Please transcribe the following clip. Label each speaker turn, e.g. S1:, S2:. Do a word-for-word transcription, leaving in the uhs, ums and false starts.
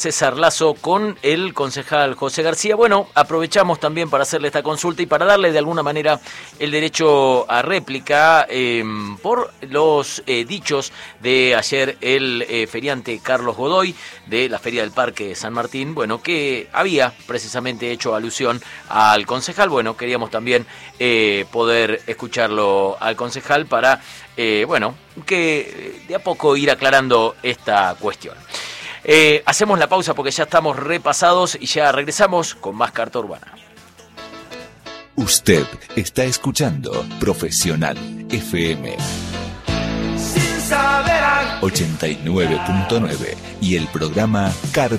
S1: César Lazo con el concejal José García. Bueno, aprovechamos también para hacerle esta consulta y para darle de alguna manera el derecho a réplica eh, por los eh, dichos de ayer el eh, feriante Carlos Godoy de la Feria del Parque San Martín, bueno, que había precisamente hecho alusión al concejal. Bueno, queríamos también eh, poder escucharlo al concejal para, eh, bueno, que de a poco ir aclarando esta cuestión. Eh, hacemos la pausa porque ya estamos repasados y ya regresamos con más Carta Urbana.
S2: Usted está escuchando Profesional F M ochenta y nueve punto nueve y el programa Carta